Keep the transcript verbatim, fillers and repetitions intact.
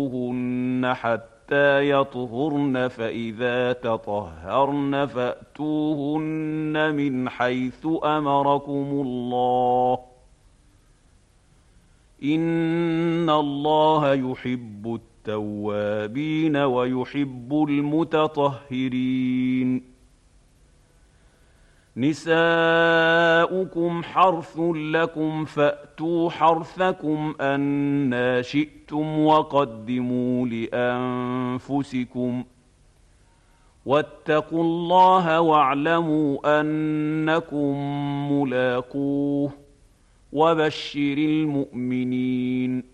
فَأْتُوهُنَّ حَتَّىٰ يَطْهُرْنَ فَإِذَا تَطَهَّرْنَ فَأْتُوهُنَّ مِنْ حَيْثُ أَمَرَكُمُ اللَّهُ ۚ إِنَّ اللَّهَ يُحِبُّ التَّوَّابِينَ وَيُحِبُّ الْمُتَطَهِّرِينَ. نِسَاؤُكُمْ حَرْثٌ لَّكُمْ فَأْتُوا حَرْثَكُمْ أَنَّىٰ شِئْتُمْ وَقَدِّمُوا لِأَنفُسِكُمْ ۚ وَاتَّقُوا اللَّهَ وَاعْلَمُوا أَنَّكُم مُّلَاقُوهُ ۗ وَبَشِّرِ الْمُؤْمِنِينَ.